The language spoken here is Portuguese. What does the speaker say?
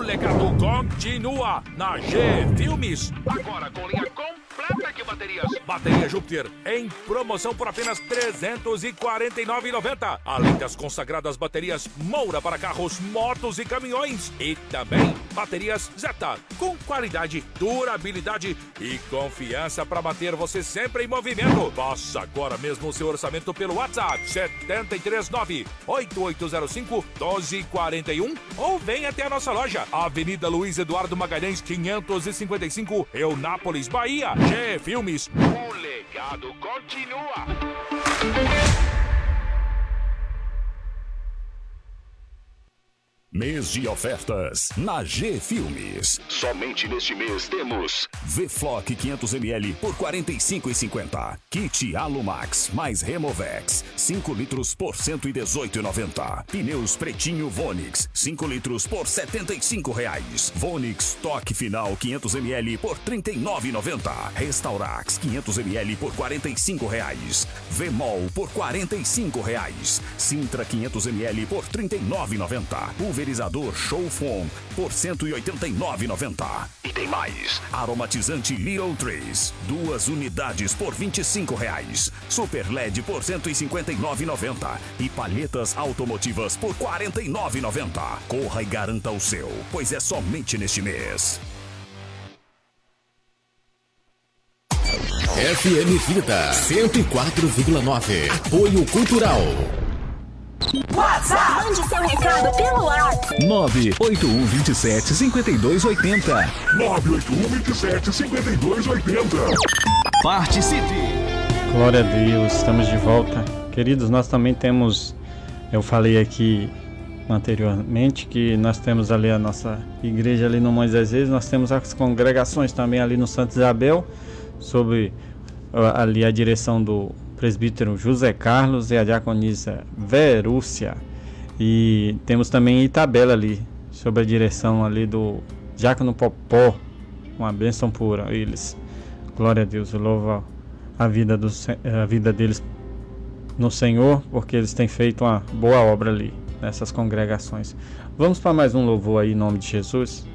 legado continua na G Filmes. Agora com linha completa de baterias. Bateria Júpiter em promoção por apenas R$ 349,90. Além das consagradas baterias Moura para carros, motos e caminhões. E também baterias Zeta com qualidade, durabilidade e confiança para manter você sempre em movimento. Faça agora mesmo o seu orçamento pelo WhatsApp 739-8805-1241 ou venha até a nossa loja, Avenida Luiz Eduardo Magalhães 555, Eunápolis, Bahia. G Filmes, o legado continua. Mês de ofertas na G Filmes. Somente neste mês temos V-Flock 500ml por R$ 45,50. Kit Alumax mais Removex 5 litros por R$ 118,90. Pneus Pretinho Vonix 5 litros por R$ 75,00. Vonix Toque Final 500ml por R$ 39,90. Restaurax 500ml por R$ 45,00. Vemol por R$ 45,00. Sintra 500ml por R$ 39,90. Pulverizador Show Foam por R$ 189,90. E tem mais. Aromatizante Little Trees, 2 unidades por R$ 25,00. Super LED por R$ 159,90. E palhetas automotivas por R$ 49,90. Corra e garanta o seu, pois é somente neste mês. FM Vida 104,9. Apoio Cultural. WhatsApp. Mande seu recado pelo WhatsApp. 981275280. 981275280. Participe. Glória a Deus, estamos de volta. Queridos, nós também temos, eu falei aqui anteriormente que nós temos ali a nossa igreja ali no Moisés Reis, nós temos as congregações também ali no Santa Isabel, sob ali a direção do presbítero José Carlos e a diaconisa Verúcia. E temos também Itabela ali, sob a direção ali do diácono Popó. Uma bênção por eles. Glória a Deus, eu louvo a vida deles no Senhor, porque eles têm feito uma boa obra ali, nessas congregações. Vamos para mais um louvor aí, em nome de Jesus.